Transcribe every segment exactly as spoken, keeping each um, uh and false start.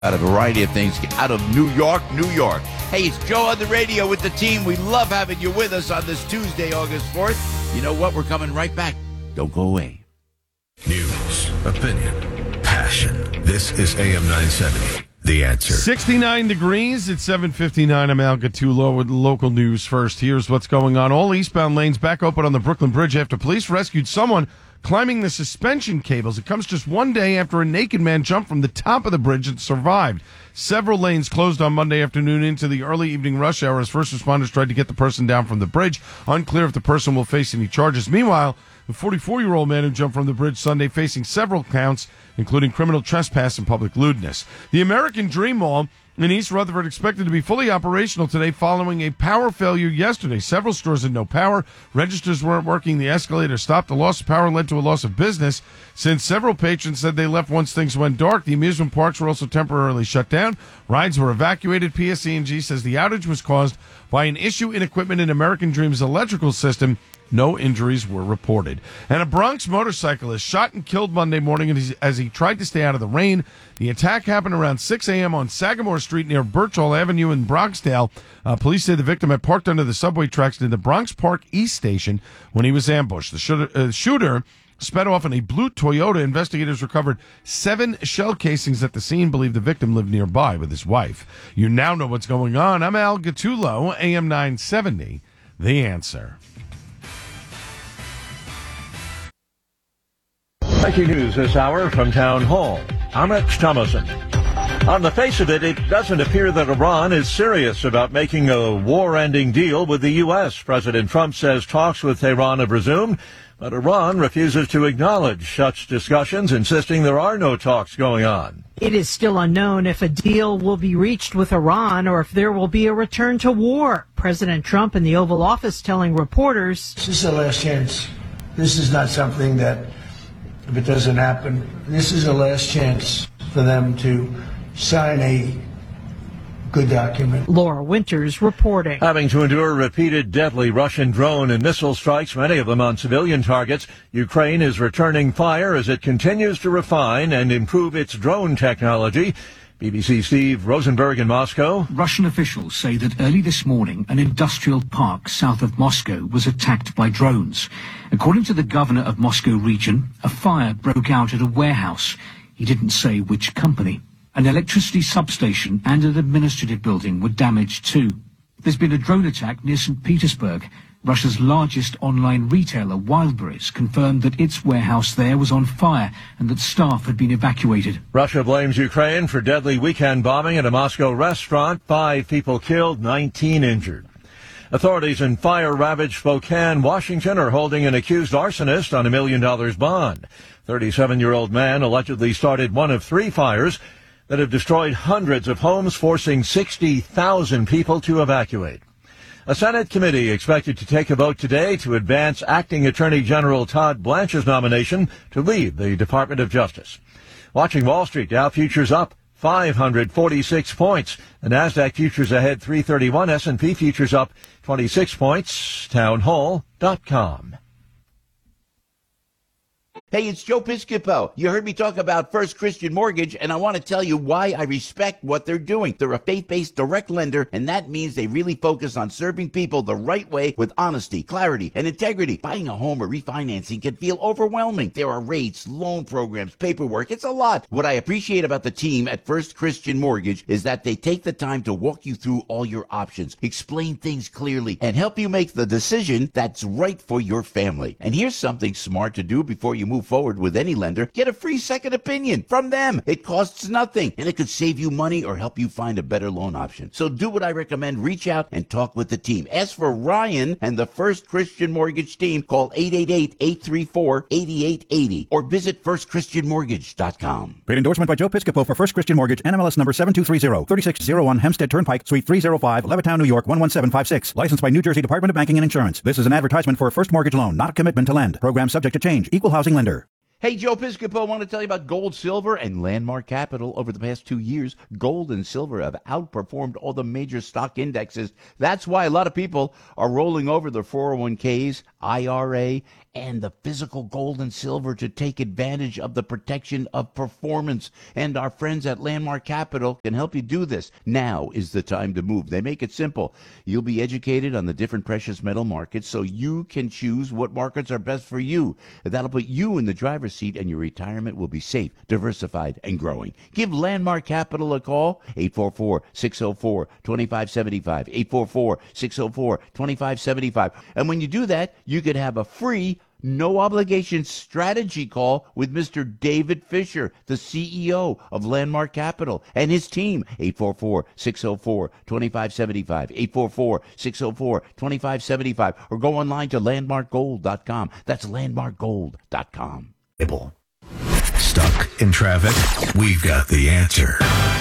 Out of a variety of things out of New York, New York. Hey, it's Joe on the radio with the team. We love having you with us on this Tuesday, August fourth. You know what? We're coming right back. Don't go away. News, opinion, passion. This is A M nine seventy. The Answer. sixty-nine degrees at seven fifty-nine. I'm Al Gattulo with local news first. Here's what's going on. All eastbound lanes back open on the Brooklyn Bridge after police rescued someone climbing the suspension cables. It comes just one day after a naked man jumped from the top of the bridge and survived. Several lanes closed on Monday afternoon into the early evening rush hour as first responders tried to get the person down from the bridge. Unclear if the person will face any charges. Meanwhile, the forty-four-year-old man who jumped from the bridge Sunday facing several counts, including criminal trespass and public lewdness. The American Dream Mall in East Rutherford expected to be fully operational today following a power failure yesterday. Several stores had no power. Registers weren't working. The escalator stopped. The loss of power led to a loss of business since several patrons said they left once things went dark. The amusement parks were also temporarily shut down. Rides were evacuated. P S E and G says the outage was caused by an issue in equipment in American Dream's electrical system. No injuries were reported. And a Bronx motorcyclist shot and killed Monday morning as he tried to stay out of the rain. The attack happened around six a.m. on Sagamore Street near Birchall Avenue in Bronxdale. Uh, police say the victim had parked under the subway tracks near the Bronx Park East Station when he was ambushed. The shooter, uh, shooter sped off in a blue Toyota. Investigators recovered seven shell casings at the scene. Believe the victim lived nearby with his wife. You now know what's going on. I'm Al Gattulo, A M nine seventy. The Answer. Breaking news this hour from Town Hall. I'm Rich Thomason. On the face of it, it doesn't appear that Iran is serious about making a war-ending deal with the U S. President Trump says talks with Tehran have resumed, but Iran refuses to acknowledge such discussions, insisting there are no talks going on. It is still unknown if a deal will be reached with Iran or if there will be a return to war. President Trump in the Oval Office telling reporters, "This is the last chance. This is not something that, if it doesn't happen, this is the last chance for them to sign a good document." Laura Winters reporting. Having to endure repeated deadly Russian drone and missile strikes, many of them on civilian targets, Ukraine is returning fire as it continues to refine and improve its drone technology. B B C Steve Rosenberg in Moscow. Russian officials say that early this morning, an industrial park south of Moscow was attacked by drones. According to the governor of Moscow region, a fire broke out at a warehouse. He didn't say which company. An electricity substation and an administrative building were damaged too. There's been a drone attack near Saint Petersburg. Russia's largest online retailer, Wildberries, confirmed that its warehouse there was on fire and that staff had been evacuated. Russia blames Ukraine for deadly weekend bombing at a Moscow restaurant. Five people killed, nineteen injured. Authorities in fire-ravaged Spokane, Washington, are holding an accused arsonist on a million dollars bond. thirty-seven-year-old man allegedly started one of three fires that have destroyed hundreds of homes, forcing sixty thousand people to evacuate. A Senate committee expected to take a vote today to advance Acting Attorney General Todd Blanche's nomination to lead the Department of Justice. Watching Wall Street, Dow futures up five hundred forty-six points. The NASDAQ futures ahead three thirty-one. S and P futures up twenty-six points. townhall dot com. Hey, it's Joe Piscopo. You heard me talk about First Christian Mortgage, and I want to tell you why I respect what they're doing. They're a faith-based direct lender, and that means they really focus on serving people the right way with honesty, clarity, and integrity. Buying a home or refinancing can feel overwhelming. There are rates, loan programs, paperwork. It's a lot. What I appreciate about the team at First Christian Mortgage is that they take the time to walk you through all your options, explain things clearly, and help you make the decision that's right for your family. And here's something smart to do before you move forward with any lender. Get a free second opinion from them. It costs nothing, and it could save you money or help you find a better loan option. So do what I recommend. Reach out and talk with the team. Ask for Ryan and the First Christian Mortgage team. Call eight eight eight, eight three four, eight eight eight zero or visit first christian mortgage dot com. Paid endorsement by Joe Piscopo for First Christian Mortgage, N M L S number seven two three zero, thirty-six oh one Hempstead Turnpike, Suite three oh five, Levittown, New York one one seven five six. Licensed by New Jersey Department of Banking and Insurance. This is an advertisement for a first mortgage loan, not a commitment to lend. Program subject to change. Equal housing lender. Hey, Joe Piscopo, I want to tell you about gold, silver, and Landmark Capital. Over the past two years, gold and silver have outperformed all the major stock indexes. That's why a lot of people are rolling over their four oh one k's, I R A, and the physical gold and silver to take advantage of the protection of performance. And our friends at Landmark Capital can help you do this. Now is the time to move. They make it simple. You'll be educated on the different precious metal markets so you can choose what markets are best for you. That'll put you in the driver's seat, and your retirement will be safe, diversified, and growing. Give Landmark Capital a call, eight four four, six zero four, two five seven five, eight four four, six zero four, two five seven five. And when you do that, you could have a free, no obligation strategy call with Mister David Fisher, the C E O of Landmark Capital, and his team. eight four four, six zero four, two five seven five, eight four four, six zero four, two five seven five, or go online to landmark gold dot com. That's landmark gold dot com. Stuck in traffic? We've got the answer.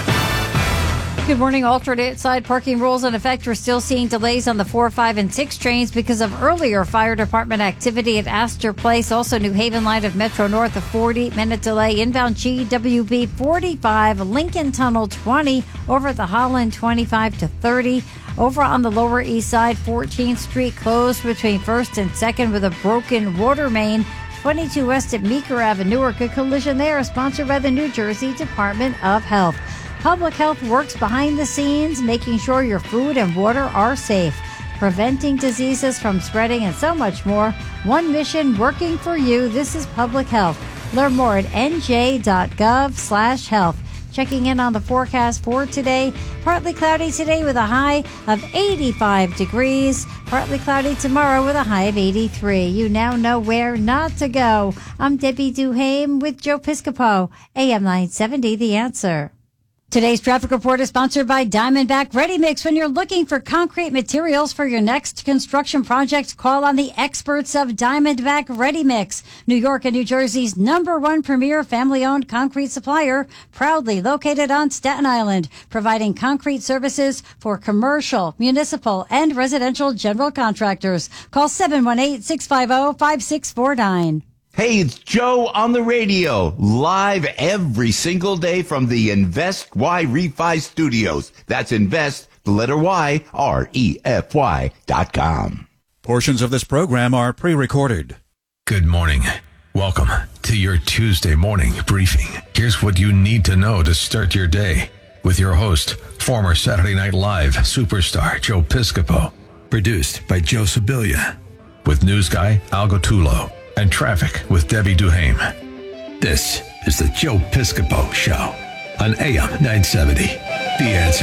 Good morning. Alternate side parking rules in effect. We're still seeing delays on the four, five, and six trains because of earlier fire department activity at Astor Place. Also, New Haven line of Metro North, a forty-minute delay. Inbound G W B forty-five, Lincoln Tunnel twenty, over at the Holland twenty-five to thirty. Over on the Lower East Side, fourteenth Street closed between first and second with a broken water main. twenty-two West at Meeker Avenue, Newark. A collision there, sponsored by the New Jersey Department of Health. Public Health works behind the scenes, making sure your food and water are safe, preventing diseases from spreading, and so much more. One mission working for you. This is Public Health. Learn more at n j dot gov slash health. Checking in on the forecast for today. Partly cloudy today with a high of eighty-five degrees. Partly cloudy tomorrow with a high of eighty-three. You now know where not to go. I'm Debbie Duhame with Joe Piscopo, A M nine seventy, The Answer. Today's traffic report is sponsored by Diamondback Ready Mix. When you're looking for concrete materials for your next construction project, call on the experts of Diamondback Ready Mix. New York and New Jersey's number one premier family-owned concrete supplier, proudly located on Staten Island, providing concrete services for commercial, municipal, and residential general contractors. Call seven one eight, six five zero, five six four nine. Hey, it's Joe on the radio, live every single day from the Invest Y Refi Studios. That's Invest, the letter Y, R E F Y dot com. Portions of this program are pre-recorded. Good morning. Welcome to your Tuesday morning briefing. Here's what you need to know to start your day with your host, former Saturday Night Live superstar Joe Piscopo. Produced by Joe Sibilia. With news guy Al Gottulo. And traffic with Debbie Duhame. This is the Joe Piscopo Show on A M nine seventy. The Answer.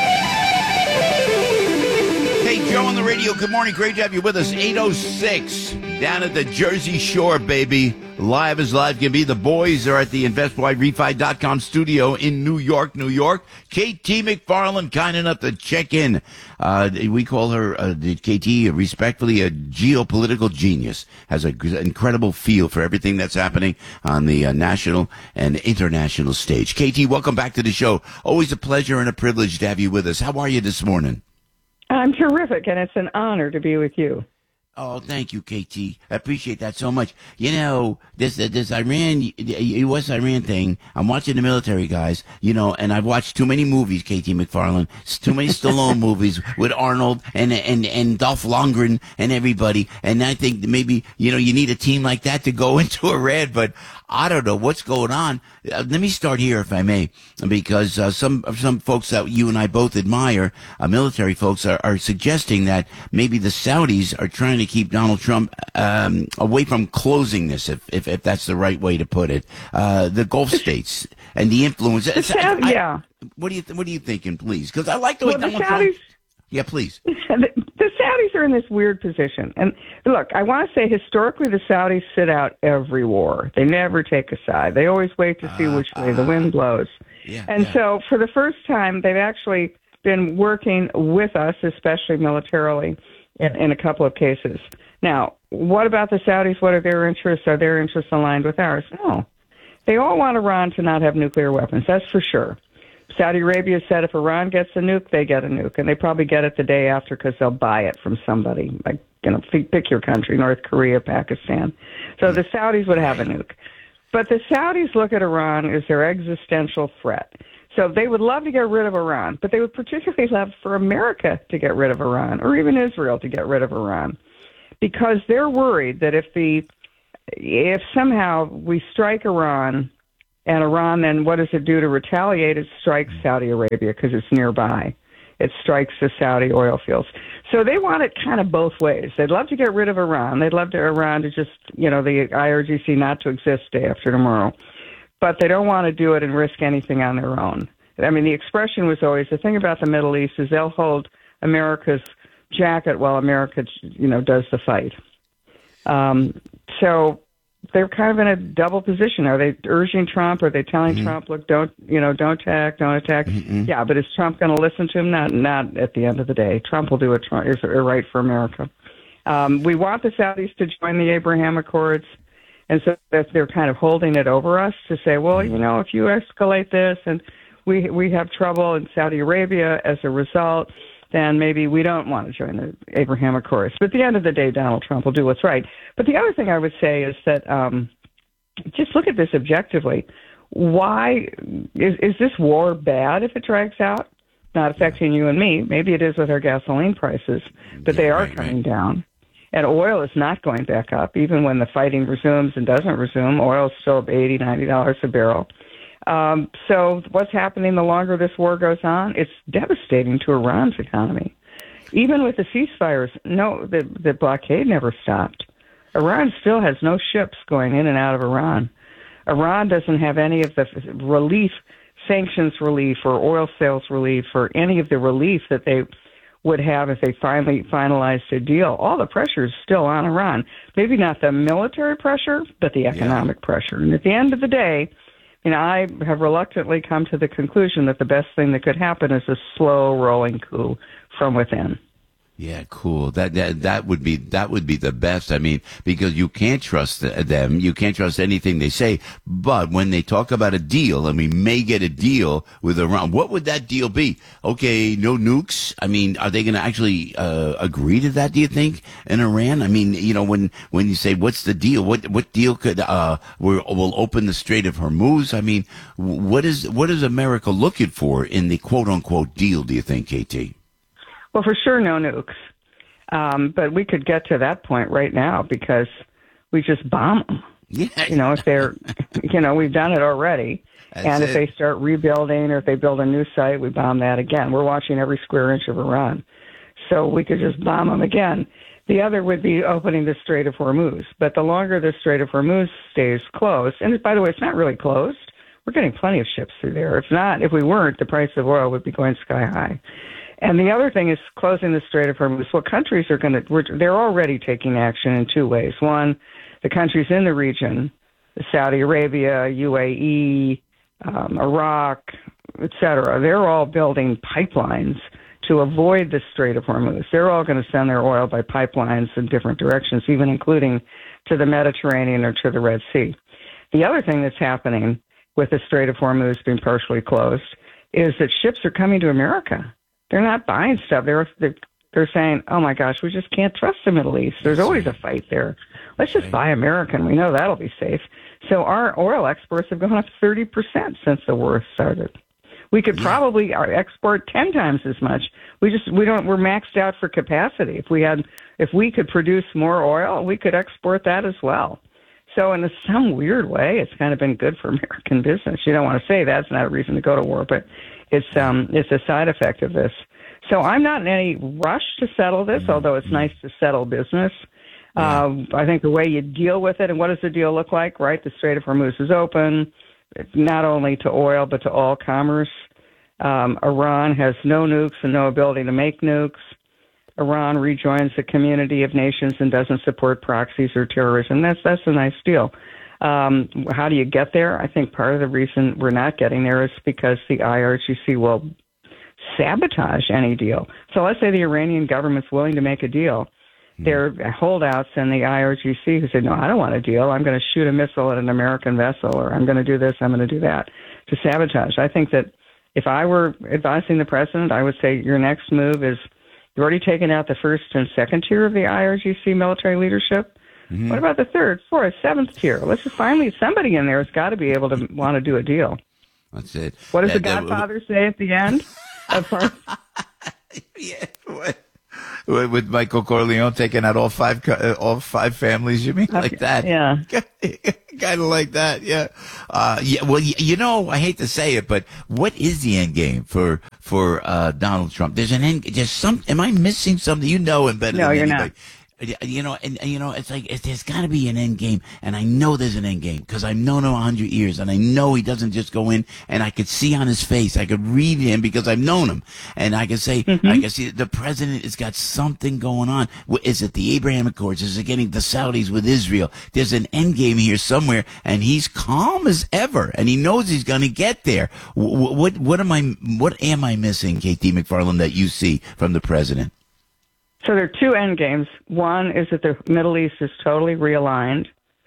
Hey, Joe on the radio. Good morning. Great to have you with us. eight oh six down at the Jersey Shore, baby. Live as live can be. The boys are at the invest y refi dot com studio in New York, New York. K T McFarland, kind enough to check in. Uh, we call her, uh, K T, respectfully, a geopolitical genius. Has an incredible feel for everything that's happening on the uh, national and international stage. K T, welcome back to the show. Always a pleasure and a privilege to have you with us. How are you this morning? I'm terrific, and it's an honor to be with you. Oh, thank you, K T. I appreciate that so much. You know, this this Iran, U S Iran thing, I'm watching the military guys, you know, and I've watched too many movies, K T McFarland, too many Stallone movies with Arnold and, and, and Dolph Lundgren and everybody. And I think maybe, you know, you need a team like that to go into Iran, but I don't know what's going on. Uh, let me start here, if I may, because uh, some some folks that you and I both admire, uh, military folks, are, are suggesting that maybe the Saudis are trying to keep Donald Trump um, away from closing this, if, if if that's the right way to put it. Uh, the Gulf states and the influence. The Saudi, I, yeah. What do you th- What are you thinking, please? Because I like the way well, Donald the Saudis, Trump. Yeah, please. The, the Saudis are in this weird position. And look, I want to say historically the Saudis sit out every war. They never take a side. They always wait to see uh, which way uh, the wind blows. Yeah, and yeah. so for the first time, they've actually been working with us, especially militarily, in, in a couple of cases. Now, what about the Saudis? What are their interests? Are their interests aligned with ours? No. They all want Iran to not have nuclear weapons. That's for sure. Saudi Arabia said if Iran gets a nuke, they get a nuke, and they probably get it the day after because they'll buy it from somebody, like, you know, pick your country, North Korea, Pakistan. So the Saudis would have a nuke. But the Saudis look at Iran as their existential threat. So they would love to get rid of Iran, but they would particularly love for America to get rid of Iran, or even Israel to get rid of Iran. because they're worried that if the if somehow we strike Iran, and Iran then what does it do to retaliate? It strikes Saudi Arabia because it's nearby. It strikes the Saudi oil fields. So they want it kind of both ways. They'd love to get rid of Iran. They'd love to Iran to just, you know, the I R G C not to exist day after tomorrow. But they don't want to do it and risk anything on their own. I mean, the expression was always, the thing about the Middle East is they'll hold America's jacket while America, you know, does the fight. Um, so they're kind of in a double position. Are they urging Trump? Are they telling mm-hmm. Trump, look, don't, you know, don't attack, don't attack? Mm-hmm. Yeah, but is Trump going to listen to him? Not, not at the end of the day. Trump will do what Trump is right for America. Um, we want the Saudis to join the Abraham Accords, and so that they're kind of holding it over us to say, well, you know, if you escalate this and we we have trouble in Saudi Arabia as a result, then maybe we don't want to join the Abraham Accords. But at the end of the day, Donald Trump will do what's right. But the other thing I would say is that um, just look at this objectively. Why is, is this war bad if it drags out? Not affecting you and me. Maybe it is with our gasoline prices, but yeah, they are right, coming right. down. And oil is not going back up. Even when the fighting resumes and doesn't resume, oil is still up eighty dollars, ninety dollars a barrel. Um, so what's happening the longer this war goes on? It's devastating to Iran's economy. Even with the ceasefires, no, the, the blockade never stopped. Iran still has no ships going in and out of Iran. Iran doesn't have any of the relief, sanctions relief or oil sales relief or any of the relief that they would have if they finally finalized a deal. All the pressure is still on Iran. Maybe not the military pressure, but the economic yeah. pressure. And at the end of the day, you know, I have reluctantly come to the conclusion that the best thing that could happen is a slow rolling coup from within. Yeah, cool. That that that would be that would be the best. I mean, because you can't trust them, you can't trust anything they say. But when they talk about a deal, and we may get a deal with Iran, what would that deal be? Okay, no nukes. I mean, are they going to actually uh, agree to that? Do you think in Iran? I mean, you know, when when you say what's the deal, what what deal could uh will will open the Strait of Hormuz? I mean, what is what is America looking for in the quote unquote deal? Do you think, K T? Well, for sure, no nukes. Um, but we could get to that point right now because we just bomb them. Yeah. You know, if they're, you know, we've done it already. That's and if it. they start rebuilding or if they build a new site, we bomb that again. We're watching every square inch of Iran. So we could just bomb them again. The other would be opening the Strait of Hormuz. But the longer the Strait of Hormuz stays closed, and by the way, it's not really closed. We're getting plenty of ships through there. If not, if we weren't, the price of oil would be going sky high. And the other thing is closing the Strait of Hormuz. Well, countries are going to, they're already taking action in two ways. One, the countries in the region, Saudi Arabia, U A E, um, Iraq, et cetera, they're all building pipelines to avoid the Strait of Hormuz. They're all going to send their oil by pipelines in different directions, even including to the Mediterranean or to the Red Sea. The other thing that's happening with the Strait of Hormuz being partially closed is that ships are coming to America. They're not buying stuff. They're, they're they're saying, oh, my gosh, we just can't trust the Middle East. There's always a fight there. Let's just buy American. We know that'll be safe. So our oil exports have gone up thirty percent since the war started. We could probably export ten times as much. We just we don't we're maxed out for capacity. If we had if we could produce more oil, we could export that as well. So in some weird way, it's kind of been good for American business. You don't want to say that's not a reason to go to war, but it's um it's a side effect of this. So I'm not in any rush to settle this, although it's nice to settle business. Yeah. Uh, I think the way you deal with it, and what does the deal look like, right? The Strait of Hormuz is open, not only to oil, but to all commerce. Um, Iran has no nukes and no ability to make nukes. Iran rejoins the community of nations and doesn't support proxies or terrorism. That's that's a nice deal. Um, how do you get there? I think part of the reason we're not getting there is because the I R G C will sabotage any deal. So let's say the Iranian government's willing to make a deal. There are holdouts in the I R G C who say, no, I don't want a deal. I'm going to shoot a missile at an American vessel, or I'm going to do this, I'm going to do that, to sabotage. I think that if I were advising the president, I would say your next move is you've already taken out the first and second tier of the I R G C military leadership. Mm-hmm. What about the third, fourth, seventh tier? Let's just finally, somebody in there has got to be able to want to do a deal. That's it. What does that, the Godfather that, say at the end? Of course. Yeah. What? with, with Michael Corleone taking out all five uh, all five families. You mean like that? Yeah. Kind of like that. Yeah. Uh, yeah. Well, you, you know, I hate to say it, but what is the end game for for uh, Donald Trump? There's an end. Just some. Am I missing something? You know him better No, than you're anybody. not. You know, and, and you know, it's like, it's, there's got to be an end game. And I know there's an end game because I've known him a hundred years. And I know he doesn't just go in, and I could see on his face, I could read him because I've known him. And I could say, Mm-hmm. I can see the president has got something going on. Is it the Abraham Accords? Is it getting the Saudis with Israel? There's an end game here somewhere, and he's calm as ever. And he knows he's going to get there. What, what, what am I, what am I missing, K T McFarland, that you see from the president? So there are two end games. One is that the Middle East is totally realigned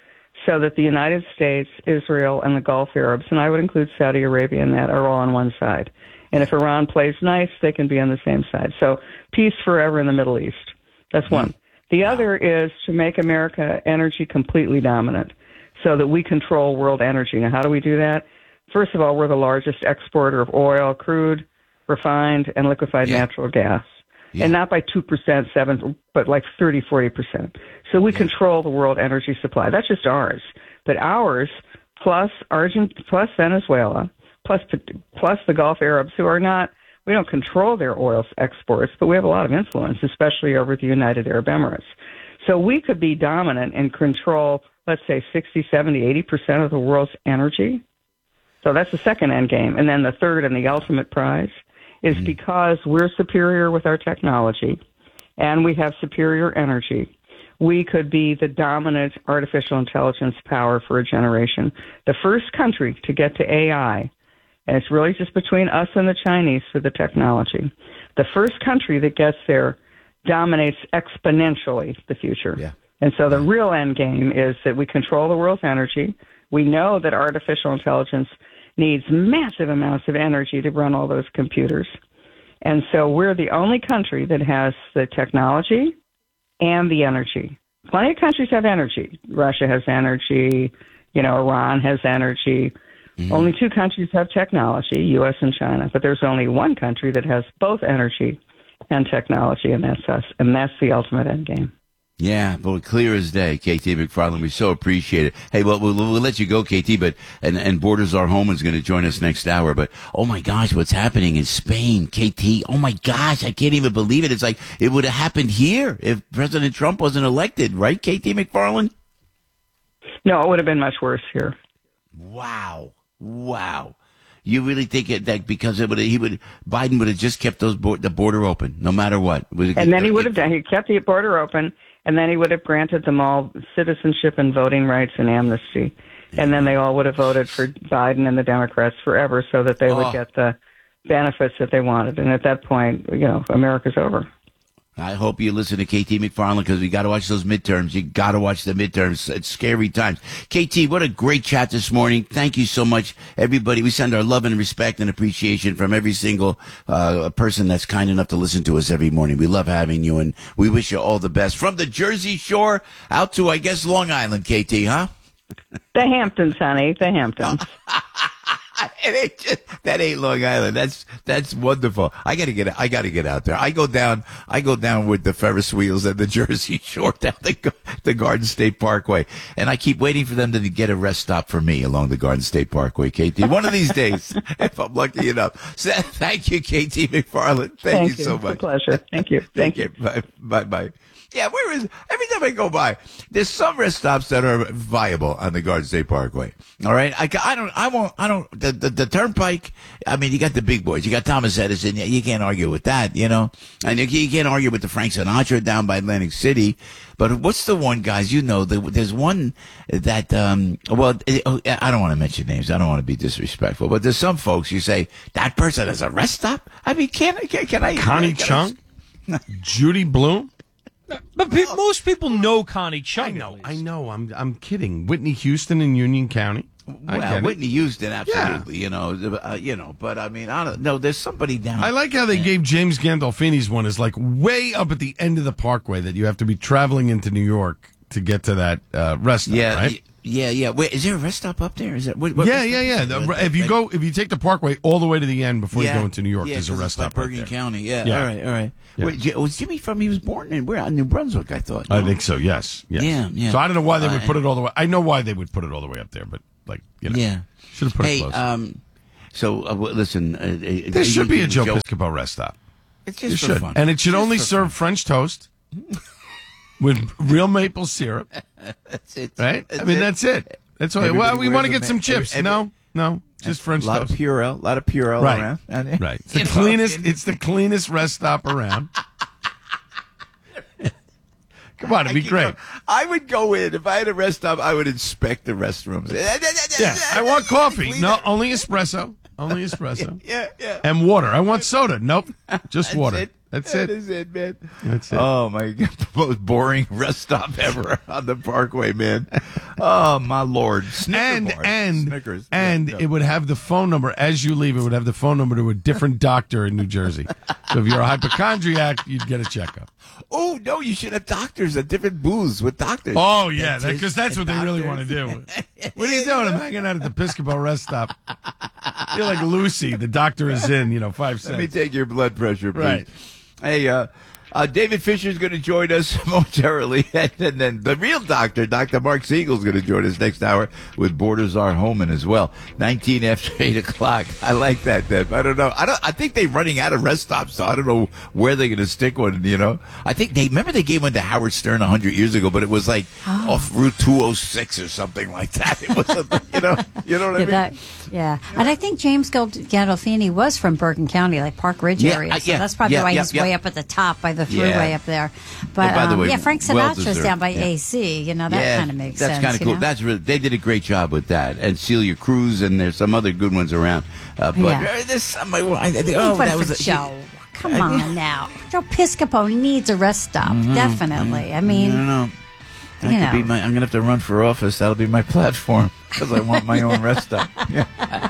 so that the United States, Israel, and the Gulf Arabs, and I would include Saudi Arabia in that, are all on one side. And if Iran plays nice, they can be on the same side. So peace forever in the Middle East. That's one. The other is to make America energy completely dominant so that we control world energy. Now, how do we do that? First of all, we're the largest exporter of oil, crude, refined, and liquefied Yeah. natural gas. Yeah. And not by two percent, seven, but like thirty, forty percent. So we control the world energy supply. That's just ours. But ours, plus Argent, plus Venezuela, plus plus the Gulf Arabs, who are not, we don't control their oil exports, but we have a lot of influence, especially over the United Arab Emirates. So we could be dominant and control, let's say, sixty, seventy, eighty percent of the world's energy. So that's the second end game. And then the third and the ultimate prize is mm-hmm. because we're superior with our technology and we have superior energy, we could be the dominant artificial intelligence power for a generation. The first country to get to A I, and it's really just between us and the Chinese for the technology, the first country that gets there dominates exponentially the future. Yeah. And so the real end game is that we control the world's energy. We know that artificial intelligence needs massive amounts of energy to run all those computers. And so we're the only country that has the technology and the energy. Plenty of countries have energy. Russia has energy. You know, Iran has energy. Mm-hmm. Only two countries have technology, U S and China. But there's only one country that has both energy and technology, and that's us. And that's the ultimate end game. Yeah, but clear as day, K T McFarland. We so appreciate it. Hey, well, we'll, we'll let you go, K T, but, and, and Borders Our Home is going to join us next hour. But, oh my gosh, what's happening in Spain, K T? Oh my gosh, I can't even believe it. It's like it would have happened here if President Trump wasn't elected, right, K T McFarland? No, it would have been much worse here. Wow. Wow. You really think it, that because it would he would Biden would have just kept those bo- the border open no matter what? Would and then he would have done. He kept the border open, and then he would have granted them all citizenship and voting rights and amnesty, and then they all would have voted for Biden and the Democrats forever, so that they Oh. would get the benefits that they wanted. And at that point, you know, America's over. I hope you listen to K T McFarland because we got to watch those midterms. You got to watch the midterms. It's scary times. K T, what a great chat this morning. Thank you so much, everybody. We send our love and respect and appreciation from every single uh, person that's kind enough to listen to us every morning. We love having you, and we wish you all the best. From the Jersey Shore out to, I guess, Long Island, K T, huh? The Hamptons, honey, the Hamptons. It ain't just, that ain't Long Island. That's that's wonderful. I gotta get I gotta get out there. I go down I go down with the Ferris wheels at the Jersey Shore down the, the Garden State Parkway, and I keep waiting for them to get a rest stop for me along the Garden State Parkway. K T, one of these days, if I'm lucky enough. So, thank you, K T McFarland. Thank, Thank you you so It's a much. pleasure. Thank you. Thank you. Bye bye bye. Yeah, where is every time I go by, there's some rest stops that are viable on the Garden State Parkway. All right, I, I don't, I won't, I don't. The, the the Turnpike. I mean, you got the big boys. You got Thomas Edison. You can't argue with that, you know. And you, you can't argue with the Frank Sinatra down by Atlantic City. But what's the one, guys? You know, the, there's one that. Um, well, it, I don't want to mention names. I don't want to be disrespectful. But there's some folks you say that person has a rest stop. I mean, can can, can I? Connie can Chung, I, Judy Blume. But pe- most people know Connie Chung. I know, I know. I'm I'm kidding. Whitney Houston in Union County. I Well, get it. Whitney Houston, absolutely. You know, uh, you know. But I mean, I don't know. There's somebody down. I like how they gave James Gandolfini's one is like way up at the end of the parkway that you have to be traveling into New York to get to that uh, rest stop, Yeah, right? y- Yeah, yeah. Wait, is there a rest stop up there? Is that what? what yeah, rest yeah, stop yeah. is that? The, if you go, if you take the Parkway all the way to the end before Yeah. you go into New York, Yeah, there's a 'cause rest it's like stop right Bergen there. County. Yeah. Yeah. All right. All right. Yeah. Wait, J- was Jimmy from? He was born in where? In New Brunswick, I thought. I no? think so. Yes. yes. Yeah, yeah. So I don't know why they would Uh, put it all the way. I know why they would put it all the way up there, but like, you know, Yeah. should have put hey, it closer. um, so uh, w- listen. Uh, there should be a Joe Piscopo rest stop. It's It just for should, fun. and it should Just only for serve French toast with real maple syrup. That's it. Right? That's I mean, it. that's it. That's all. Everybody Well, we wears want to a get ma- some chips. every- no, no, just French A lot toast. of Purell, a lot of Purell Right. around. Right. It's the You know, cleanest. in- It's the cleanest rest stop around. Come on, it'd be I could great. go- I would go in if I had a rest stop. I would inspect the restrooms. Yeah, I want coffee. No, only espresso. Only espresso. Yeah, yeah. And water. I want soda. Nope, just That's water. it. That's That it. is it, man. That's it. Oh my God, the most boring rest stop ever on the Parkway, man. Oh my Lord. Snicker and bars. and Snickers. and Yeah, yeah. it would have the phone number as you leave. It would have the phone number to a different doctor in New Jersey. So if you're a hypochondriac, you'd get a checkup. Oh no, you should have doctors at different booths with doctors. Oh yeah, because Dentists that's what and they really want to doctors. do. What are you doing? I'm hanging out at the Piscopo rest stop. You're like Lucy. The doctor is in. You know, five Let me cents. take your blood pressure, please. Right. Hey, uh, uh, David Fisher's going to join us momentarily, and, and then the real doctor, Doctor Mark Siegel, is going to join us next hour with Borders Are Homan as well. Nineteen after eight o'clock. I like that, Deb. I don't know. I don't. I think they're running out of rest stops, so I don't know where they're going to stick one. You know, I think they remember they gave one to Howard Stern a hundred years ago, but it was like off Route two oh six or something like that. It was, a, you know, you know what I Yeah, mean? that, yeah. And I think James Gald- Gandolfini was from Bergen County, like Park Ridge Yeah, area. uh, So yeah, that's probably yeah, why yeah, he's yeah. way up at the top by the Yeah. thruway up there. But And by the um, way, yeah, Frank well Sinatra's deserved, down by yeah. A C. You know, that Yeah, kind of makes that's sense. kind of you cool. know? That's really, they did a great job with that, and Celia Cruz, and there's some other good ones around. Uh, but Yeah. uh, there's some. I, I, Hey, oh, but that for was a, Joe. Come on now. Joe Piscopo needs a rest stop. Definitely. I mean, I don't know. That you could be know. my, I'm gonna have to run for office. That'll be my platform because I want my own rest stop. Yeah.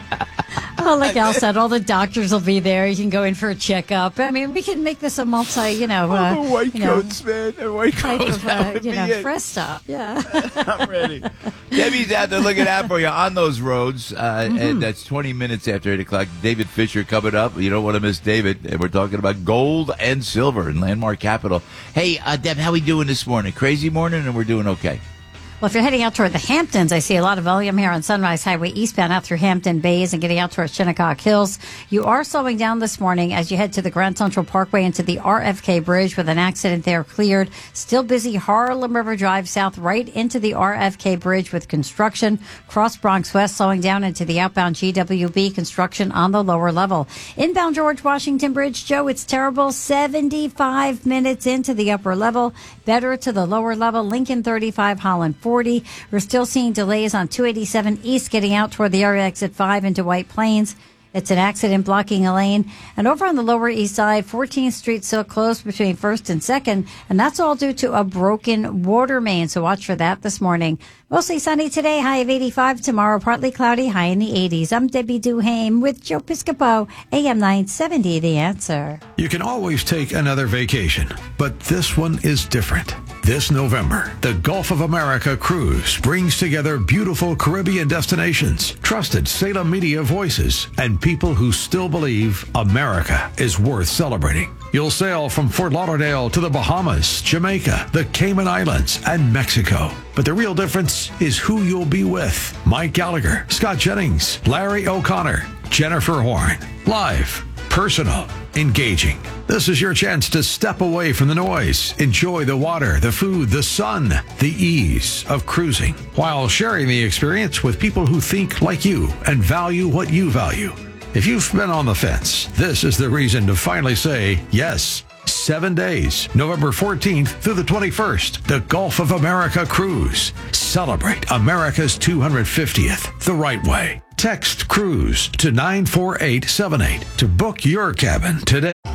oh, like Al said, all the doctors will be there. You can go in for a checkup. I mean, we can make this a multi, you know, uh, Oh, the white you know, coats, man. The white type coats. of, that uh, would you be know, it. rest stop. Yeah. I'm ready. Debbie's out there looking out for you on those roads, uh, and that's twenty minutes after eight o'clock. David Fisher coming up. You don't want to miss David. And we're talking about gold and silver in Landmark Capital. Hey, uh, Deb, how we doing this morning? Crazy morning, and we're doing okay. Well, if you're heading out toward the Hamptons, I see a lot of volume here on Sunrise Highway eastbound out through Hampton Bays and getting out towards Shinnecock Hills. You are slowing down this morning as you head to the Grand Central Parkway into the R F K Bridge with an accident there cleared. Still busy Harlem River Drive south right into the R F K Bridge with construction. Cross Bronx West slowing down into the outbound G W B construction on the lower level. Inbound George Washington Bridge, Joe, it's terrible. seventy-five minutes into the upper level. Better to the lower level. Lincoln thirty-five, Holland forty. We're still seeing delays on two eighty-seven East getting out toward the area exit five into White Plains. It's an accident blocking a lane. And over on the Lower East Side, fourteenth Street still closed between first and second. And that's all due to a broken water main. So watch for that this morning. Mostly sunny today, high of eighty-five. Tomorrow, partly cloudy, high in the eighties. I'm Debbie Duhame with Joe Piscopo, A M nine seventy, The Answer. You can always take another vacation, but this one is different. This November, the Gulf of America Cruise brings together beautiful Caribbean destinations, trusted Salem media voices, and people who still believe America is worth celebrating. You'll sail from Fort Lauderdale to the Bahamas, Jamaica, the Cayman Islands, and Mexico. But the real difference is who you'll be with. Mike Gallagher, Scott Jennings, Larry O'Connor, Jennifer Horn. Live, personal, engaging. This is your chance to step away from the noise, enjoy the water, the food, the sun, the ease of cruising, while sharing the experience with people who think like you and value what you value. If you've been on the fence, this is the reason to finally say yes. Seven days, November fourteenth through the twenty-first, the Gulf of America Cruise. Celebrate America's two hundred fiftieth the right way. Text CRUISE to nine four eight seven eight to book your cabin today.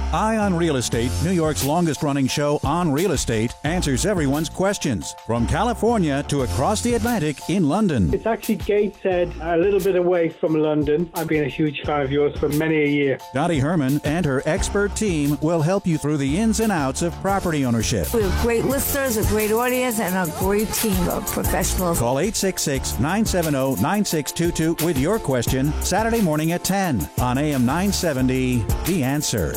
Eye on Real Estate, New York's longest-running show on real estate, answers everyone's questions. From California to across the Atlantic in London. It's actually Gateshead, a little bit away from London. I've been a huge fan of yours for many a year. Dottie Herman and her expert team will help you through the ins and outs of property ownership. We have great listeners, a great audience, and a great team of professionals. Call eight six six, nine seven zero, nine six two two with your question Saturday morning at ten on A M nine seventy, The Answer.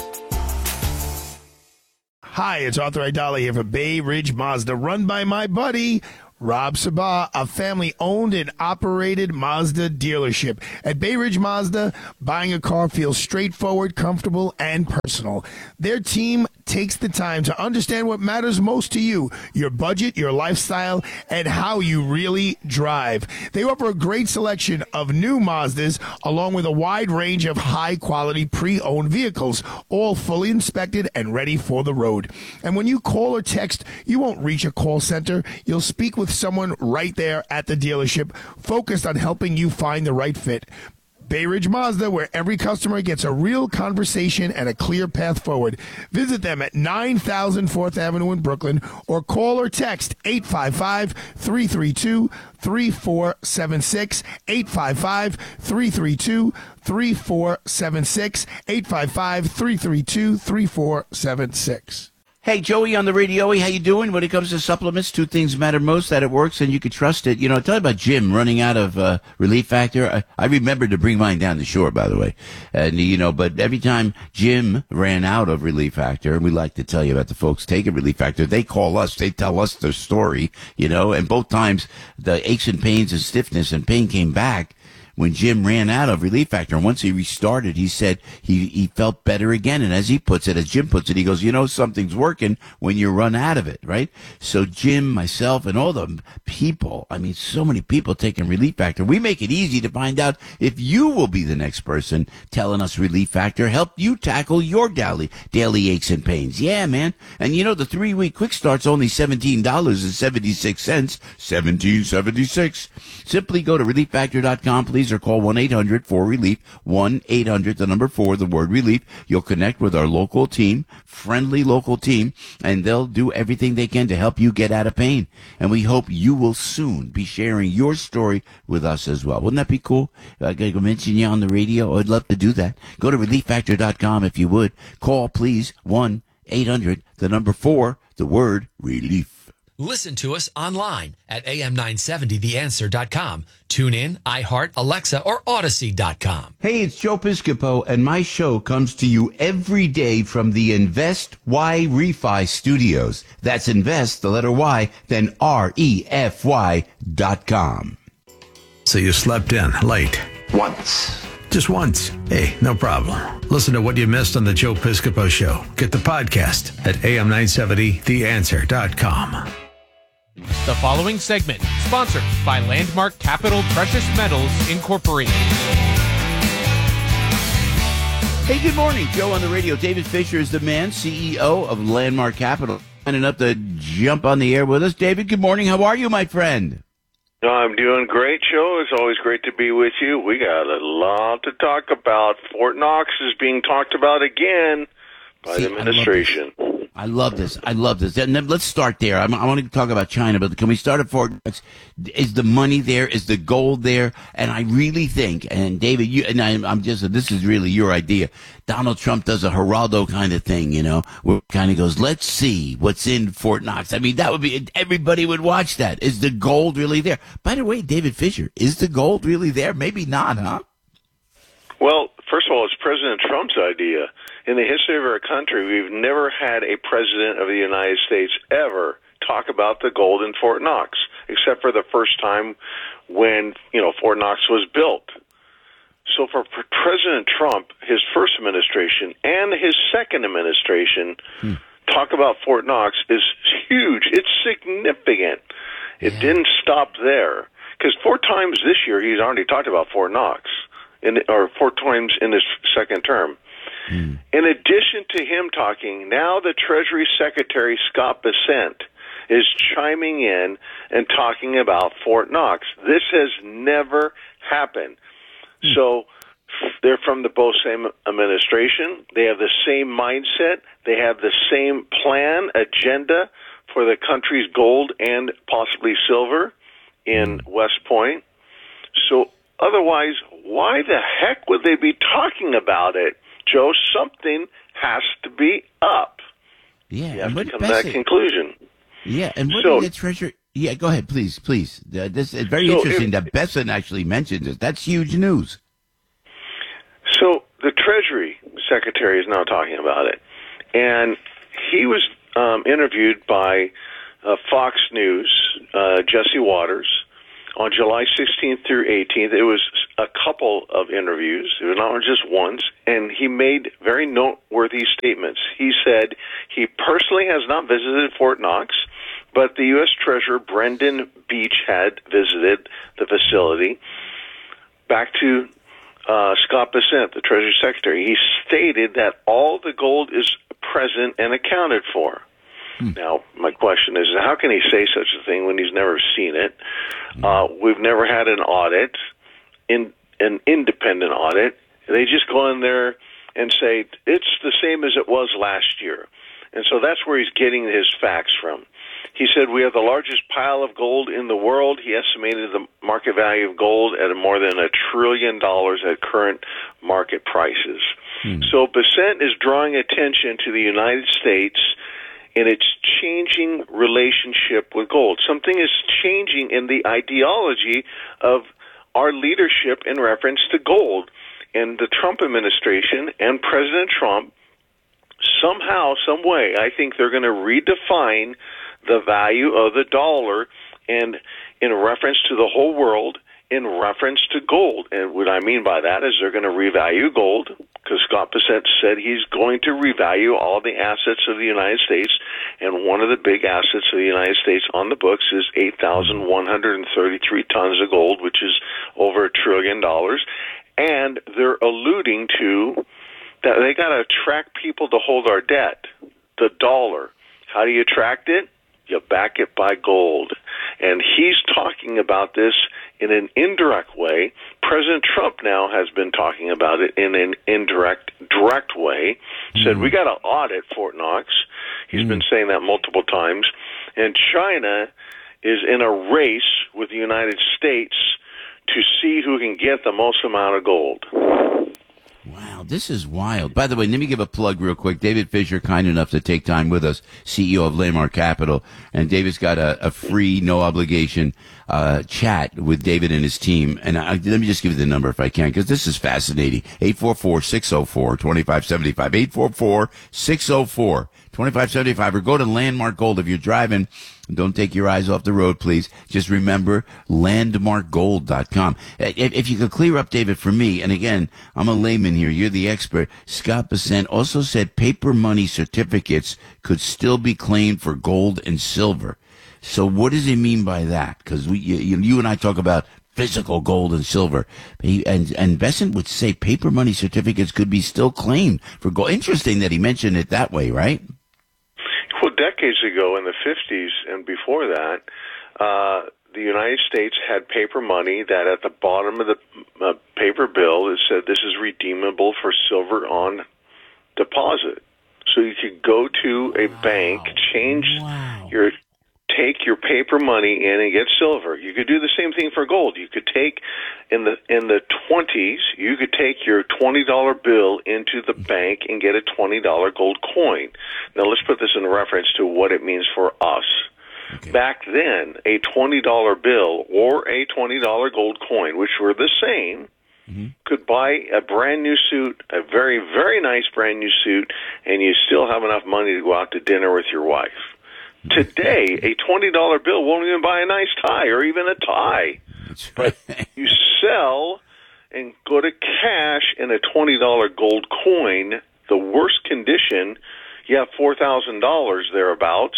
Hi, it's Arthur Idali here for Bay Ridge Mazda, run by my buddy, Rob Sabah, a family-owned and operated Mazda dealership. At Bay Ridge Mazda, buying a car feels straightforward, comfortable, and personal. Their team takes the time to understand what matters most to you, your budget, your lifestyle, and how you really drive. They offer a great selection of new Mazdas, along with a wide range of high-quality pre-owned vehicles, all fully inspected and ready for the road. And when you call or text, you won't reach a call center. You'll speak with someone right there at the dealership, focused on helping you find the right fit. Bay Ridge Mazda, where every customer gets a real conversation and a clear path forward. Visit them at nine thousand fourth Avenue in Brooklyn or call or text eight five five, three three two, three four seven six, eight five five, three three two, three four seven six, eight five five, three three two, three four seven six. Hey, Joey on the radio. How you doing? When it comes to supplements, two things matter most: that it works and you can trust it. You know, tell you about Jim running out of uh, Relief Factor. I, I remember to bring mine down the shore, by the way. And, you know, but every time Jim ran out of Relief Factor, and we like to tell you about the folks taking Relief Factor, they call us, they tell us their story, you know, and both times the aches and pains and stiffness and pain came back when Jim ran out of Relief Factor. And once he restarted, he said he, he felt better again. And as he puts it, as Jim puts it, he goes, you know, something's working when you run out of it, right? So Jim, myself, and all the people, I mean, so many people taking Relief Factor. We make it easy to find out if you will be the next person telling us Relief Factor helped you tackle your daily, daily aches and pains. Yeah, man. And you know, the three-week quick start's only seventeen dollars and seventy-six cents. seventeen seventy-six. Simply go to relief factor dot com, please, or call one eight hundred four relief, one eight hundred, the number four, the word relief. You'll connect with our local team, friendly local team, and they'll do everything they can to help you get out of pain. And we hope you will soon be sharing your story with us as well. Wouldn't that be cool? I got to mention you on the radio. I'd love to do that. Go to relief factor dot com if you would. Call, please, one eight hundred, the number four, the word relief. Listen to us online at A M nine seventy the answer dot com. Tune in, iHeart, Alexa, or Odyssey dot com. Hey, it's Joe Piscopo, and my show comes to you every day from the Invest Y Refi Studios. That's Invest, the letter Y, then R E F Y dot com. So you slept in late. Once. Just once. Hey, no problem. Listen to what you missed on the Joe Piscopo Show. Get the podcast at A M nine seventy the answer dot com. The following segment, sponsored by Landmark Capital Precious Metals, Incorporated. Hey, good morning. Joe on the radio. David Fisher is the man, C E O of Landmark Capital. Signing up to jump on the air with us. David, good morning. How are you, my friend? No, I'm doing great, Joe. It's always great to be with you. We got a lot to talk about. Fort Knox is being talked about again by See, the administration. I love this. I love this. And then let's start there. I'm, I want to talk about China, but can we start at Fort Knox? Is the money there? Is the gold there? And I really think, and David, you and I, I'm just, this is really your idea. Donald Trump does a Geraldo kind of thing, you know, where it kind of goes, let's see what's in Fort Knox. I mean, that would be, everybody would watch that. Is the gold really there? By the way, David Fisher, is the gold really there? Maybe not, huh? Well, first of all, it's President Trump's idea. In the history of our country, we've never had a president of the United States ever talk about the gold in Fort Knox, except for the first time when, you know, Fort Knox was built. So for President Trump, his first administration and his second administration, hmm. talk about Fort Knox is huge. It's significant. It yeah. didn't stop there. Because four times this year, he's already talked about Fort Knox, in, or four times in his second term. Hmm. In addition to him talking, now the Treasury Secretary, Scott Bessent, is chiming in and talking about Fort Knox. This has never happened. Hmm. So They're from the both same administration. They have the same mindset. They have the same plan, agenda for the country's gold and possibly silver in West Point. So otherwise, why the heck would they be talking about it, Joe? Something has to be up. Yeah, you have and to come what to that Bassett- conclusion. Yeah, and what So- did the treasurer? Yeah, go ahead, please, please. Uh, this is very So interesting if- that Besson actually mentions it. That's huge news. So the Treasury Secretary is now talking about it, and he was um, interviewed by uh, Fox News, uh, Jesse Waters, on July sixteenth through eighteenth. It was a couple of interviews. It was not just once, and he made very noteworthy statements. He said he personally has not visited Fort Knox, but the U S Treasurer Brendan Beach had visited the facility. Back to uh, Scott Bessent, the Treasury Secretary. He stated that all the gold is present and accounted for. Hmm. Now, my question is, how can he say such a thing when he's never seen it? Hmm. Uh, we've never had an audit, in, an independent audit. They just go in there and say, it's the same as it was last year. And so that's where he's getting his facts from. He said, we have the largest pile of gold in the world. He estimated the market value of gold at more than a trillion dollars at current market prices. Hmm. So Bessent is drawing attention to the United States in its changing relationship with gold. Something is changing in the ideology of our leadership in reference to gold. And the Trump administration and President Trump, somehow, some way, I think they're going to redefine the value of the dollar and in reference to the whole world, in reference to gold. And what I mean by that is they're going to revalue gold, because Scott Bessent said he's going to revalue all the assets of the United States, and one of the big assets of the United States on the books is eight thousand one hundred thirty-three tons of gold, which is over a trillion dollars. And they're alluding to that they got to attract people to hold our debt, the dollar. How do you attract it? You back it by gold. And he's talking about this in an indirect way. President Trump now has been talking about it in an indirect, direct way. Mm. Said, we got to audit Fort Knox. He's mm. been saying that multiple times. And China is in a race with the United States to see who can get the most amount of gold. Wow, this is wild. By the way, let me give a plug real quick. David Fisher, kind enough to take time with us, C E O of Landmark Capital. And David's got a, a free, no obligation uh, chat with David and his team. And I, let me just give you the number if I can, because this is fascinating. eight four four, six oh four, two five seven five. eight four four, six oh four, two five seven five. Or go to Landmark Gold if you're driving. Don't take your eyes off the road, please. Just remember landmark gold dot com. If, if you could clear up, David, for me, and again, I'm a layman here, you're the expert. Scott Bessent also said paper money certificates could still be claimed for gold and silver. So what does he mean by that? Because we, you, you and I talk about physical gold and silver. He, and, and Bessent would say paper money certificates could be still claimed for gold. Interesting that he mentioned it that way, right? Well, decades ago in the fifties and before that, uh, the United States had paper money that at the bottom of the uh, paper bill, it said this is redeemable for silver on deposit. So you could go to a wow. bank, change wow. your, take your paper money in and get silver. You could do the same thing for gold. You could take, in the in the twenties, you could take your twenty dollar bill into the bank and get a twenty dollar gold coin. Now let's put this in reference to what it means for us. Okay. Back then, a twenty dollar bill or a twenty dollar gold coin, which were the same, mm-hmm. could buy a brand new suit, a very, very nice brand new suit, and you still have enough money to go out to dinner with your wife. Today, a twenty dollar bill won't even buy a nice tie or even a tie. But you sell and go to cash in a twenty dollar gold coin, the worst condition, you have four thousand dollars thereabouts.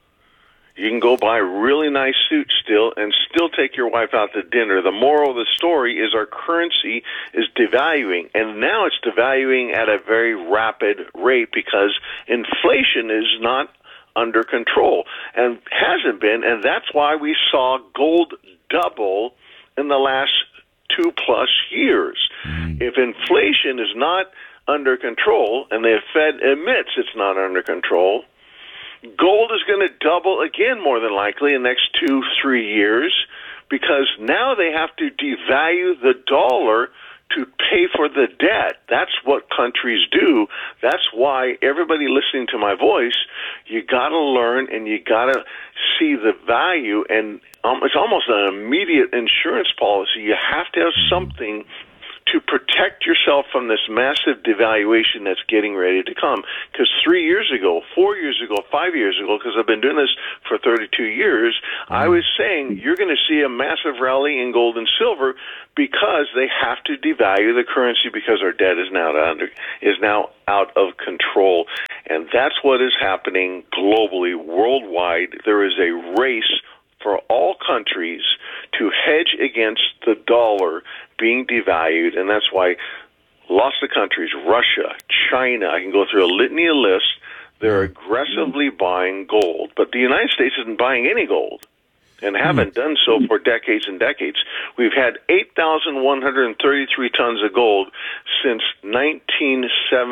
You can go buy a really nice suit still and still take your wife out to dinner. The moral of the story is our currency is devaluing, and now it's devaluing at a very rapid rate because inflation is not under control and hasn't been, and that's why we saw gold double in the last two plus years. If inflation is not under control, and the Fed admits it's not under control, gold is going to double again, more than likely, in the next two, three years, because now they have to devalue the dollar to pay for the debt. That's what countries do. That's why everybody listening to my voice, you got to learn and you got to see the value, and um, it's almost an immediate insurance policy. You have to have something to protect yourself from this massive devaluation that's getting ready to come. Because three years ago, four years ago, five years ago, because I've been doing this for thirty-two years, mm. I was saying you're going to see a massive rally in gold and silver because they have to devalue the currency because our debt is now under, is now out of control. And that's what is happening globally, worldwide. There is a race for all countries to hedge against the dollar being devalued, and that's why lots of countries, Russia, China, I can go through a litany of lists, they're aggressively buying gold. But the United States isn't buying any gold and haven't done so for decades and decades. We've had eight thousand one hundred thirty-three tons of gold since nineteen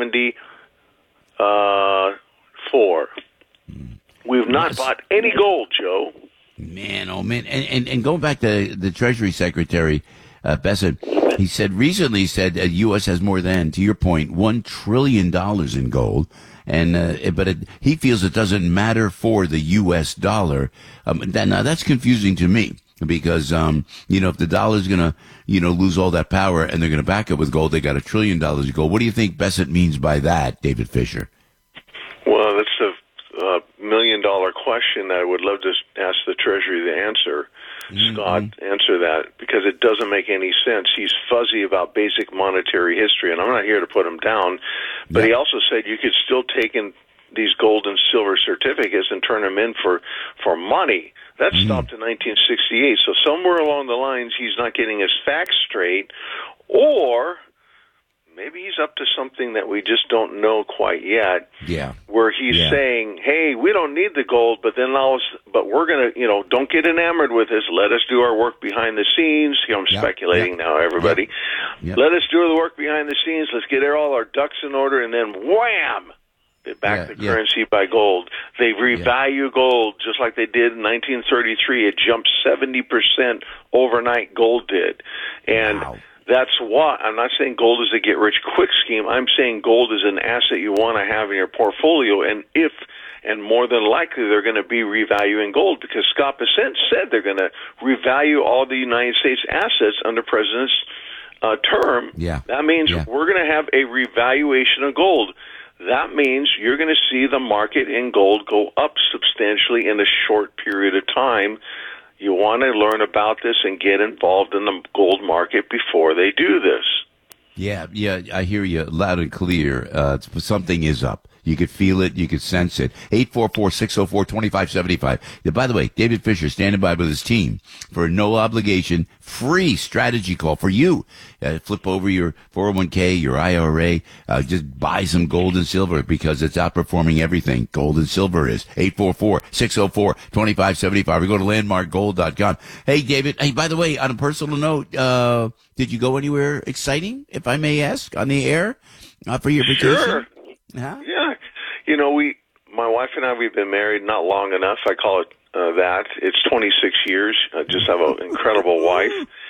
seventy-four. We've not Yes. bought any gold, Joe. Man, oh man, and and, and going back to the Treasury Secretary uh, Bessent, he said recently he said uh, U S has more than, to your point, one trillion dollars in gold, and uh, but it, he feels it doesn't matter for the U S dollar. Um, that, now that's confusing to me because um, you know if the dollar's gonna you know lose all that power and they're gonna back it with gold, they got a trillion dollars of gold. What do you think Bessent means by that, David Fisher? Well, that's a uh, million dollar question that I would love to ask the Treasury to answer. Mm-hmm. Scott, answer that, because it doesn't make any sense. He's fuzzy about basic monetary history, and I'm not here to put him down, but yeah. He also said you could still take in these gold and silver certificates and turn them in for, for money. That mm-hmm. stopped in nineteen sixty-eight, so somewhere along the lines he's not getting his facts straight, or maybe he's up to something that we just don't know quite yet. Yeah. Where he's yeah. saying, "Hey, we don't need the gold, but then I'll, but we're gonna, you know, don't get enamored with this. Let us do our work behind the scenes." You know, I'm yep. speculating yep. now, everybody. Yep. Yep. Let us do the work behind the scenes. Let's get all our ducks in order, and then wham, they back yeah, the currency yeah. by gold. They revalue yeah. gold just like they did in nineteen thirty-three. It jumped seventy percent overnight. Gold did, and. Wow. That's why I'm not saying gold is a get-rich-quick scheme. I'm saying gold is an asset you want to have in your portfolio, and if and more than likely they're going to be revaluing gold because Scott Bessent said they're going to revalue all the United States assets under President's uh, term. Yeah. That means yeah. we're going to have a revaluation of gold. That means you're going to see the market in gold go up substantially in a short period of time. You want to learn about this and get involved in the gold market before they do this. Yeah, yeah, I hear you loud and clear. Uh, something is up. You could feel it. You could sense it. eight four four, six oh four, two five seven five. By the way, David Fisher standing by with his team for a no obligation, free strategy call for you. Uh, flip over your four oh one k, your I R A. Uh, just buy some gold and silver because it's outperforming everything. Gold and silver is. eight four four, six oh four, two five seven five. We go to landmark gold dot com. Hey, David. Hey, by the way, on a personal note, uh, did you go anywhere exciting, if I may ask, on the air uh, for your vacation? Sure. Huh? Yeah. You know, we, my wife and I, we've been married not long enough. I call it uh, that. It's twenty-six years. I just have an incredible wife.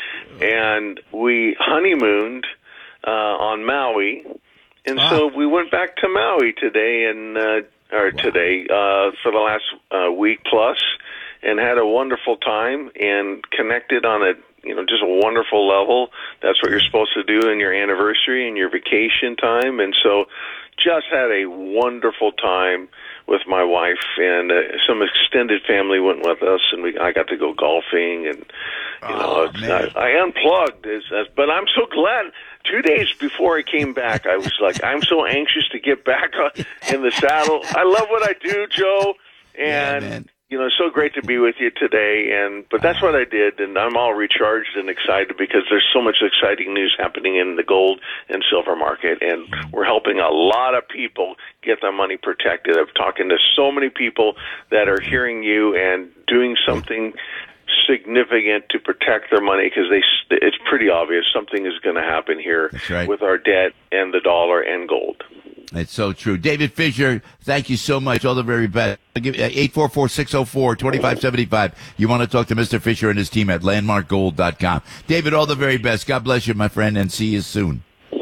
And we honeymooned uh, on Maui. And ah. so we went back to Maui today and, uh, or wow. today, uh, for the last uh, week plus, and had a wonderful time and connected on a, you know, just a wonderful level. That's what you're supposed to do in your anniversary and your vacation time. And so just had a wonderful time with my wife, and uh, some extended family went with us, and we I got to go golfing, and you know, oh, it's, I, I unplugged. As, as, but I'm so glad. Two days before I came back, I was like, I'm so anxious to get back in the saddle. I love what I do, Joe, and. Yeah, You know, it's so great to be with you today, and but that's what I did, and I'm all recharged and excited because there's so much exciting news happening in the gold and silver market, and we're helping a lot of people get their money protected. I'm talking to so many people that are hearing you and doing something significant to protect their money because they it's pretty obvious something is going to happen here right. with our debt and the dollar and gold. It's so true. David Fisher, thank you so much. All the very best. eight four four, six oh four, two five seven five. You want to talk to Mister Fisher and his team at landmark gold dot com. David, all the very best. God bless you, my friend, and see you soon.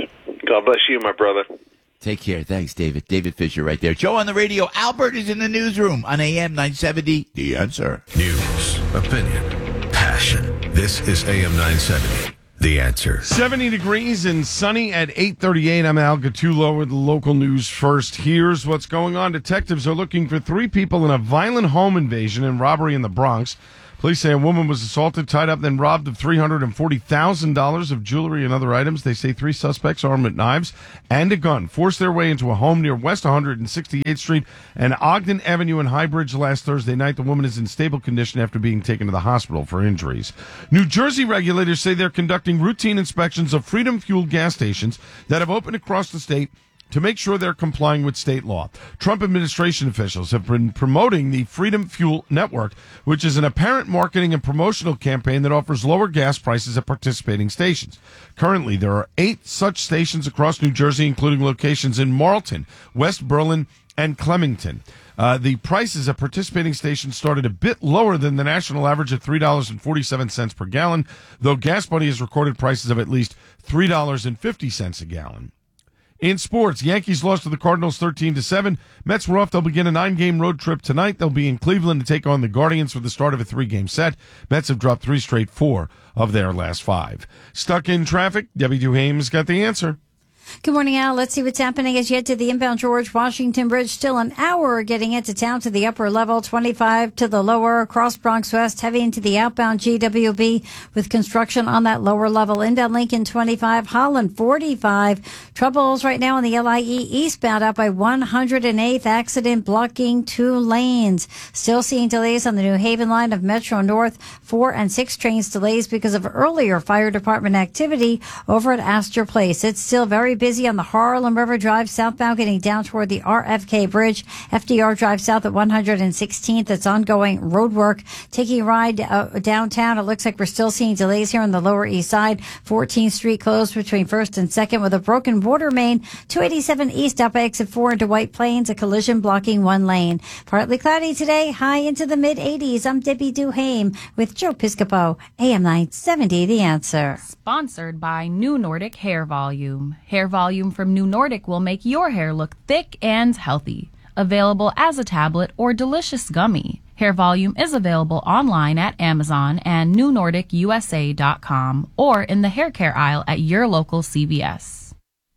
God bless you, my brother. Take care. Thanks, David. David Fisher right there. Joe on the radio. Albert is in the newsroom on A M nine seventy. The Answer. News, opinion, passion. This is A M nine seventy. The Answer. seventy degrees and sunny at eight thirty-eight. I'm Al Gattulo with the local news first. Here's what's going on. Detectives are looking for three people in a violent home invasion and robbery in the Bronx. Police say a woman was assaulted, tied up, then robbed of three hundred forty thousand dollars of jewelry and other items. They say three suspects armed with knives and a gun forced their way into a home near West one hundred sixty-eighth Street and Ogden Avenue in High Bridge last Thursday night. The woman is in stable condition after being taken to the hospital for injuries. New Jersey regulators say they're conducting routine inspections of Freedom Fuel gas stations that have opened across the state to make sure they're complying with state law. Trump administration officials have been promoting the Freedom Fuel Network, which is an apparent marketing and promotional campaign that offers lower gas prices at participating stations. Currently, there are eight such stations across New Jersey, including locations in Marlton, West Berlin, and Clemington. Uh, the prices at participating stations started a bit lower than the national average at three dollars and forty-seven cents per gallon, though Gas Buddy has recorded prices of at least three dollars and fifty cents a gallon. In sports, Yankees lost to the Cardinals thirteen to seven. Mets were off. They'll begin a nine-game road trip tonight. They'll be in Cleveland to take on the Guardians for the start of a three-game set. Mets have dropped three straight four of their last five. Stuck in traffic? Debbie Duhame's got the answer. Good morning, Al. Let's see what's happening as you head to the inbound George Washington Bridge. Still an hour getting into town to the upper level, twenty-five to the lower, across Bronx West, heavy into the outbound G W B with construction on that lower level. Inbound Lincoln twenty-five, Holland forty-five. Troubles right now on the L I E eastbound out by one hundred eighth, accident blocking two lanes. Still seeing delays on the New Haven line of Metro North, four and six trains delays because of earlier fire department activity over at Astor Place. It's still very busy on the Harlem River Drive southbound, getting down toward the R F K Bridge. F D R Drive south at one hundred sixteenth. It's ongoing road work. Taking a ride uh, downtown, it looks like we're still seeing delays here on the Lower East Side. fourteenth Street closed between first and second with a broken water main. two eighty-seven East up by exit four into White Plains, a collision blocking one lane. Partly cloudy today, high into the mid eighties. I'm Debbie Duhame with Joe Piscopo, A M nine seventy, The Answer. Sponsored by New Nordic Hair Volume. Hair Volume from New Nordic will make your hair look thick and healthy. Available as a tablet or delicious gummy. Hair Volume is available online at Amazon and new nordic u s a dot com or in the hair care aisle at your local C V S.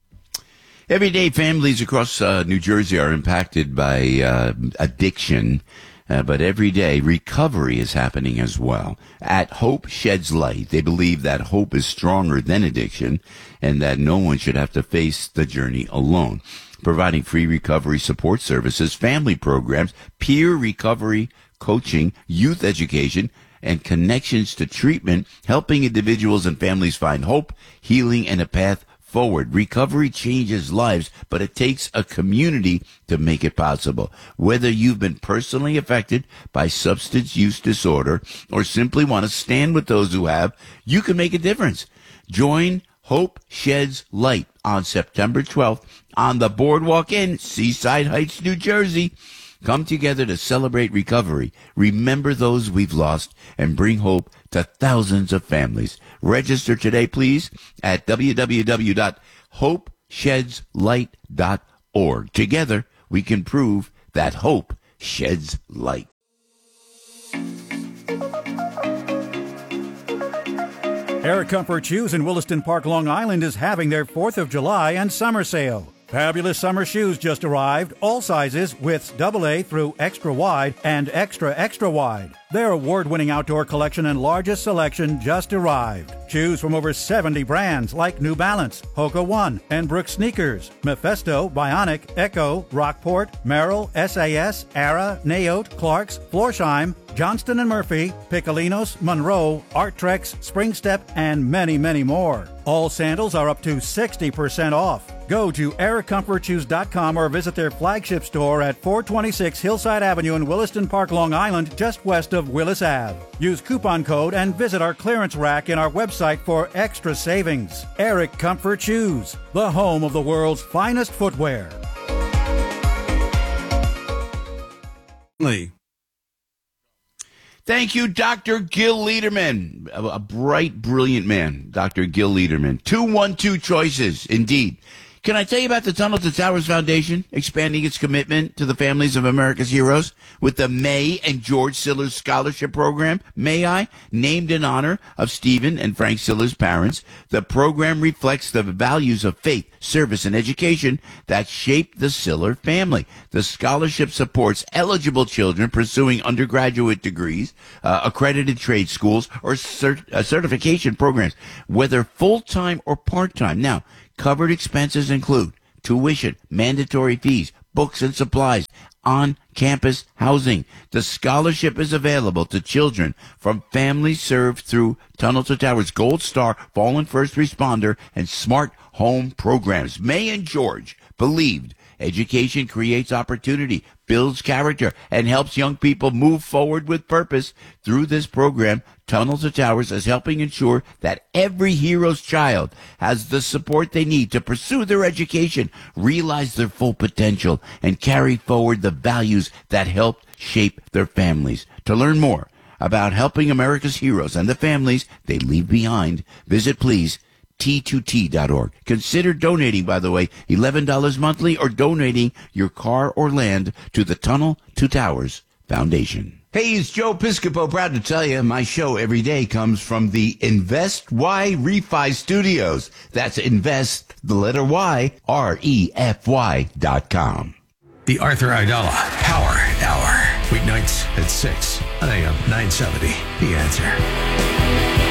Every day, families across uh, New Jersey are impacted by uh, addiction. Uh, but every day, recovery is happening as well. At Hope Sheds Light, they believe that hope is stronger than addiction and that no one should have to face the journey alone. Providing free recovery support services, family programs, peer recovery coaching, youth education, and connections to treatment, helping individuals and families find hope, healing, and a path forward. Recovery changes lives, but it takes a community to make it possible. Whether you've been personally affected by substance use disorder or simply want to stand with those who have, you can make a difference. Join Hope Sheds Light on September twelfth on the Boardwalk in Seaside Heights, New Jersey. Come together to celebrate recovery, remember those we've lost, and bring hope to thousands of families. Register today, please, at w w w dot hope sheds light dot org. Together, we can prove that hope sheds light. Air Comfort Shoes in Williston Park, Long Island is having their fourth of July and summer sale. Fabulous summer shoes just arrived, all sizes, widths double A through extra wide and extra extra wide. Their award-winning outdoor collection and largest selection just arrived. Shoes from over seventy brands like New Balance, Hoka One, and Brooks Sneakers, Mephisto, Bionic, Echo, Rockport, Merrill, S A S, Ara, Naote, Clarks, Florsheim, Johnston and Murphy, Piccolinos, Monroe, Arttrex, Springstep, and many, many more. All sandals are up to sixty percent off. Go to air comfort shoes dot com or visit their flagship store at four twenty-six Hillside Avenue in Williston Park, Long Island, just west of of Willis Ave. Use coupon code and visit our clearance rack in our website for extra savings. Eric Comfort Shoes, the home of the world's finest footwear. Lee. Thank you, Doctor Gil Lederman, a, a bright, brilliant man, Doctor Gil Lederman. Two one two choices, indeed. Can I tell you about the Tunnel to Towers Foundation expanding its commitment to the families of America's heroes with the May and George Sillers Scholarship Program? May I? Named in honor of Stephen and Frank Sillers' parents, the program reflects the values of faith, service, and education that shaped the Siller family. The scholarship supports eligible children pursuing undergraduate degrees, uh, accredited trade schools, or cert- uh, certification programs, whether full-time or part-time. Now, covered expenses include tuition, mandatory fees, books and supplies, on-campus housing. The scholarship is available to children from families served through Tunnel to Towers Gold Star, Fallen First Responder, and Smart Home programs. May and George believed education creates opportunity, builds character, and helps young people move forward with purpose. Through this program, Tunnel to Towers is helping ensure that every hero's child has the support they need to pursue their education, realize their full potential, and carry forward the values that helped shape their families. To learn more about helping America's heroes and the families they leave behind, visit please T two T dot org. Consider donating, by the way, eleven dollars monthly, or donating your car or land to the Tunnel to Towers Foundation. Hey, it's Joe Piscopo, proud to tell you my show every day comes from the Invest Y Refi Studios. That's Invest, the letter Y, R E F Y dot com. The Arthur Aidala Power Hour. Weeknights at six on A M nine seventy. The Answer.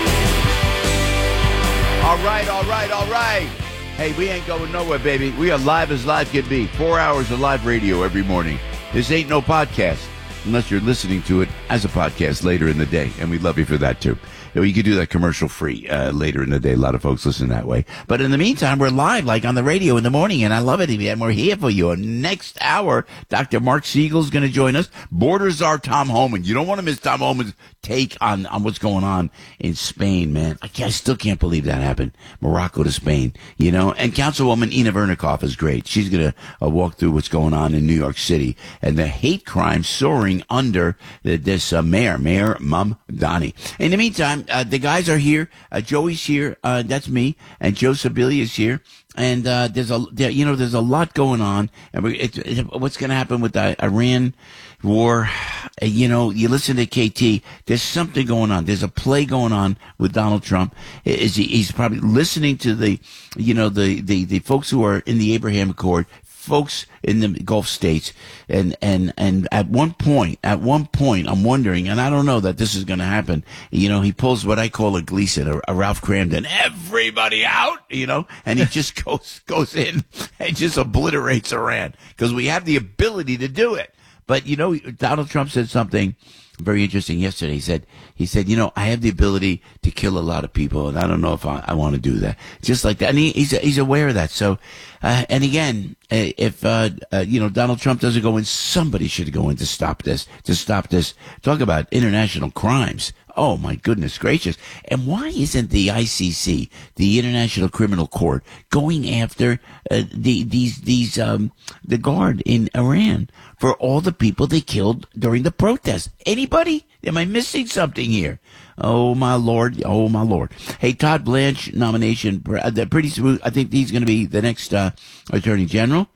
All right, all right, all right. Hey, we ain't going nowhere, baby. We are live as live can be. Four hours of live radio every morning. This ain't no podcast unless you're listening to it as a podcast later in the day, and we love you for that, too. You can do that commercial free uh, later in the day. A lot of folks listen that way. But in the meantime, we're live, like on the radio in the morning, and I love it. And we're here for you. And next hour, Doctor Mark Siegel's going to join us. Borders are Tom Homan. You don't want to miss Tom Homan's take on, on what's going on in Spain, man. I, can't, I still can't believe that happened. Morocco to Spain, you know. And Councilwoman Ina Vernikoff is great. She's going to uh, walk through what's going on in New York City and the hate crime soaring under the, this uh, mayor, Mayor Mamdani. In the meantime, Uh, the guys are here. Uh, Joey's here. Uh, that's me. And Joe Sibilia is here. And uh, there's a, there, you know, there's a lot going on. And we, it, it, what's going to happen with the Iran war? Uh, you know, you listen to K T. There's something going on. There's a play going on with Donald Trump. Is he, he's probably listening to the, you know, the, the, the folks who are in the Abraham Accord, folks in the Gulf states, and, and, and at one point, at one point, I'm wondering, and I don't know that this is going to happen, you know, he pulls what I call a Gleason, a, a Ralph Cramden, everybody out, you know, and he just goes, goes in and just obliterates Iran, because we have the ability to do it. But, you know, Donald Trump said something very interesting yesterday. He said, he said, you know, I have the ability to kill a lot of people, and I don't know if I, I want to do that. Just like that. And he, he's, he's aware of that. So, uh, and again, if, uh, uh, you know, Donald Trump doesn't go in, somebody should go in to stop this, to stop this. Talk about international crimes. Oh, my goodness gracious. And why isn't the I C C, the International Criminal Court, going after uh, the, these, these, um, the guard in Iran for all the people they killed during the protest? Anybody? Am I missing something here? Oh, my Lord. Oh, my Lord. Hey, Todd Blanche nomination, pretty smooth. I think he's going to be the next uh, Attorney General.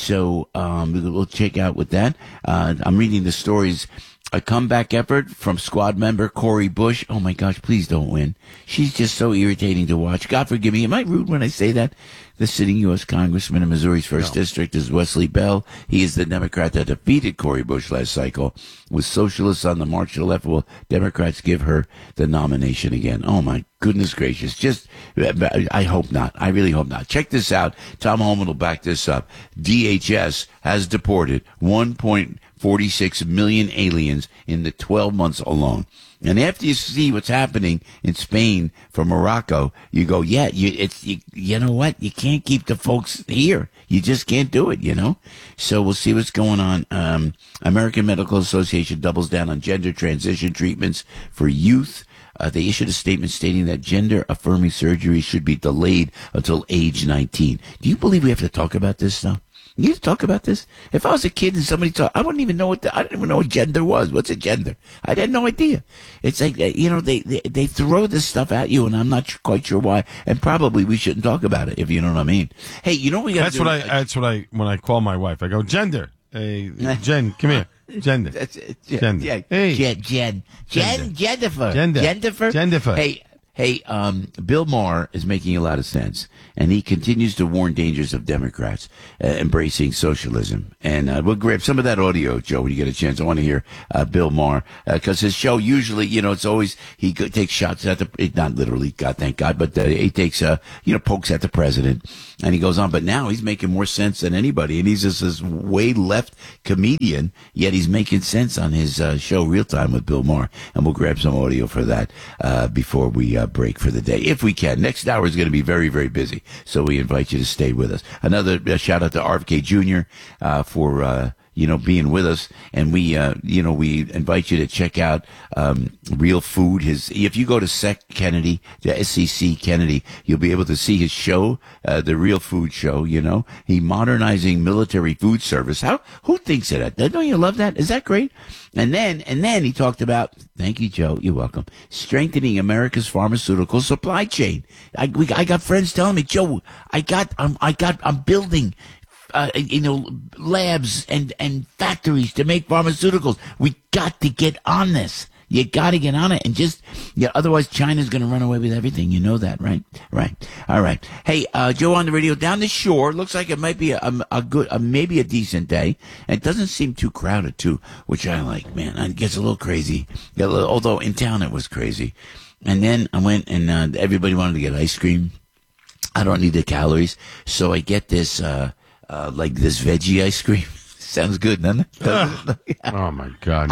So um, we'll check out with that. Uh, I'm reading the stories. A comeback effort from squad member Cori Bush. Oh, my gosh, please don't win. She's just so irritating to watch. God forgive me. Am I rude when I say that? The sitting U S Congressman in Missouri's first no. district is Wesley Bell. He is the Democrat that defeated Cori Bush last cycle. With socialists on the march to the left, will Democrats give her the nomination again? Oh, my goodness gracious. Just, I hope not. I really hope not. Check this out. Tom Homan will back this up. D H S has deported one point four six million aliens in the twelve months alone. And after you see what's happening in Spain for Morocco, you go, yeah, you, it's, you, you know what? You can't can't keep the folks here. You just can't do it, you know? So we'll see what's going on. Um, American Medical Association doubles down on gender transition treatments for youth. Uh, they issued a statement stating that gender-affirming surgery should be delayed until age nineteen. Do you believe we have to talk about this stuff? You need to talk about this? If I was a kid and somebody talked, I wouldn't even know what the, I didn't even know what gender was. What's a gender? I had no idea. It's like, you know, they, they, they throw this stuff at you, and I'm not quite sure why. And probably we shouldn't talk about it, if you know what I mean. Hey, you know what we got to That's do? what I, that's what I, when I call my wife, I go, gender. Hey, Jen, come here. Gender. That's it. Yeah, Gender. yeah. Hey. Jen, Jen, Jen, Jennifer. Gender. Jennifer. Jennifer. Hey, hey, um, Bill Maher is making a lot of sense, and he continues to warn dangers of Democrats uh, embracing socialism. And uh, we'll grab some of that audio, Joe, when you get a chance. I want to hear uh, Bill Maher, because uh, his show usually, you know, it's always, he go- takes shots at the, not literally, God, thank God, but uh, he takes, uh, you know, pokes at the president, and he goes on. But now he's making more sense than anybody, and he's just this way left comedian, yet he's making sense on his uh, show, Real Time with Bill Maher. And we'll grab some audio for that uh, before we uh, break for the day, if we can. Next hour is going to be very, very busy, so we invite you to stay with us. Another uh, shout out to R F K Junior uh, for uh, you know being with us, and we uh, you know we invite you to check out um, Real Food. His if you go to Sec Kennedy, the S C C Kennedy, you'll be able to see his show, uh, the Real Food Show. You know, he modernizing military food service. How who thinks of that? Don't you love that? Is that great? And then, and then he talked about, thank you, Joe, you're welcome, strengthening America's pharmaceutical supply chain. I, we, I got friends telling me, Joe, I got, I'm, I got, I'm building, uh, you know, labs and, and factories to make pharmaceuticals. We got to get on this. You got to get on it, and just, yeah, otherwise China's going to run away with everything. You know that, right? Right. All right. Hey, uh, Joe on the radio down the shore. Looks like it might be a, a, a good, a, maybe a decent day. And it doesn't seem too crowded, too, which I like, man. It gets a little crazy. Get a little, although in town it was crazy. And then I went and uh, everybody wanted to get ice cream. I don't need the calories. So I get this, uh, uh, like this veggie ice cream. Sounds good, doesn't it? Doesn't it? Oh, my God.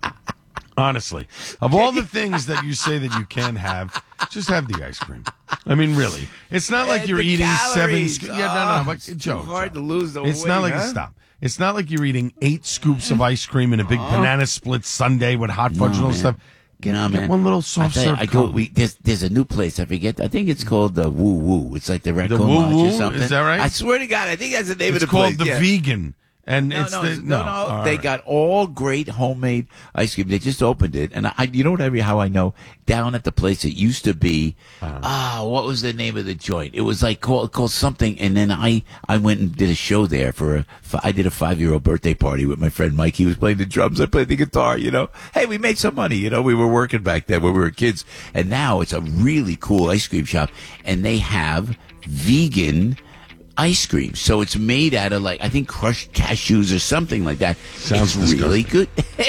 Honestly, of all the things that you say that you can have, just have the ice cream. I mean, really, it's not like And you're the eating calories. seven. Sc- yeah, no, no, Oh, but it's Joe, too hard Joe, to lose the It's weight, not like huh? stop. It's not like you're eating eight scoops of ice cream and a big Oh. banana split sundae with hot fudge and all man. stuff. Get, No, get man. one little I soft tell you, serve. I go. cone. We there's there's a new place. I forget. I think it's called the Woo Woo. It's like the Red The Comach Woo Woo? or something. Is that right? I swear to God, I think that's the name It's of the called place. the yeah. Vegan, and No, it's no, the, no, no. all They right. got all great homemade ice cream. They just opened it, and I, you know what? I how I know down at the place it used to be. Ah, what was the name of the joint? It was like called called something, and then I I went and did a show there for a. I did a five year old birthday party with my friend Mike. He was playing the drums. I played the guitar. You know, hey, we made some money. You know, we were working back then when we were kids, and now it's a really cool ice cream shop, and they have vegan ice cream. So it's made out of, like, I think crushed cashews or something like that. Sounds it's really good.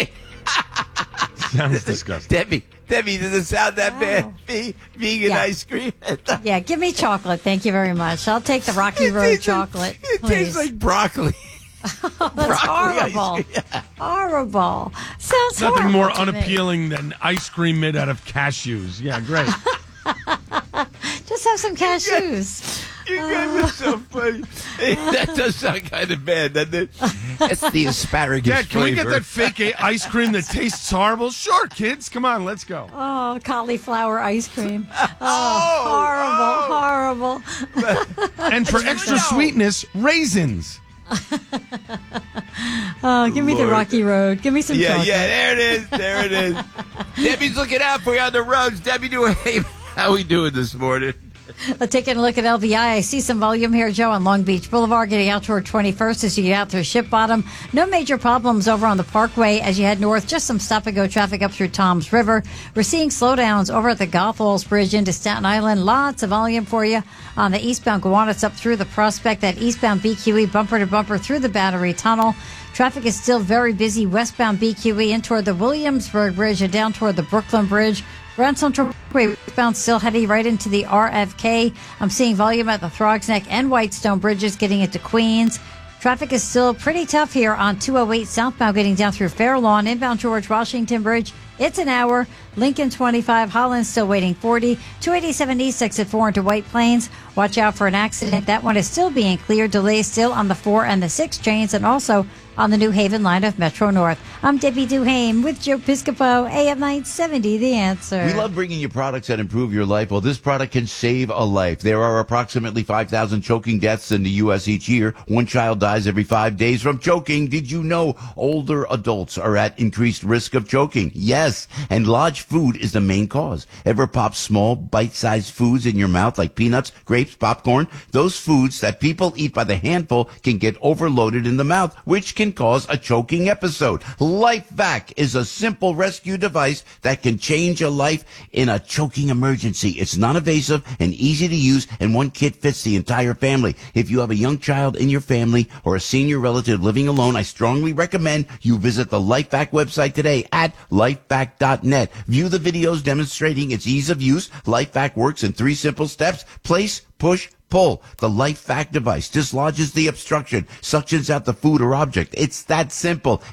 Sounds disgusting. Debbie, Debbie, does it sound that bad? Ve- vegan Yeah. ice cream? Yeah, give me chocolate. Thank you very much. I'll take the Rocky Road chocolate. It please. tastes like broccoli. That's broccoli ice horrible. cream. Horrible. Sounds Nothing horrible more to me. unappealing than ice cream made out of cashews. Yeah, great. Just have some cashews. You guys are so funny. That does sound kind of bad, doesn't it? That's the asparagus Dad, can we get flavor. that fake a- ice cream that tastes horrible? Sure, kids. Come on, let's go. Oh, cauliflower ice cream. Oh, horrible, horrible. And for extra sweetness, raisins. Oh, give me the Lord. Rocky Road. Give me some Yeah, chocolate. yeah, there it is. There it is. Debbie's looking out for you on the roads. Debbie, do a, hey, how we doing this morning? Uh, taking a look at L B I, I see some volume here, Joe, on Long Beach Boulevard, getting out toward twenty-first as you get out through Ship Bottom. No major problems over on the Parkway as you head north. Just some stop-and-go traffic up through Toms River. We're seeing slowdowns over at the Golf Falls Bridge into Staten Island. Lots of volume for you on the eastbound Gowanus up through the Prospect. That eastbound B Q E bumper to bumper through the Battery Tunnel. Traffic is still very busy westbound B Q E in toward the Williamsburg Bridge and down toward the Brooklyn Bridge. Grand Central Parkway westbound still heading right into the R F K. I'm seeing volume at the Throgs Neck and Whitestone Bridges getting into Queens. Traffic is still pretty tough here on two oh eight southbound getting down through Fair Lawn, inbound George Washington Bridge. It's an hour. Lincoln twenty-five, Holland still waiting forty. two eighty-seven east exit four into White Plains. Watch out for an accident. That one is still being cleared. Delays still on the four and the six trains, and also on the New Haven line of Metro North. I'm Debbie Duhame with Joe Piscopo, A M nine seventy, The Answer. We love bringing you products that improve your life. Well, this product can save a life. There are approximately five thousand choking deaths in the U S each year. One child dies every five days from choking. Did you know older adults are at increased risk of choking? Yes, and large food is the main cause. Ever pop small, bite-sized foods in your mouth like peanuts, grapes, popcorn? Those foods that people eat by the handful can get overloaded in the mouth, which can cause a choking episode. LifeVac is a simple rescue device that can change a life in a choking emergency. It's non-invasive and easy to use, and one kit fits the entire family. If you have a young child in your family or a senior relative living alone, I strongly recommend you visit the LifeVac website today at lifevac dot net. View the videos demonstrating its ease of use. LifeVac works in three simple steps: place, push, pull. The LifeVac device dislodges the obstruction, suctions out the food or object. It's that simple.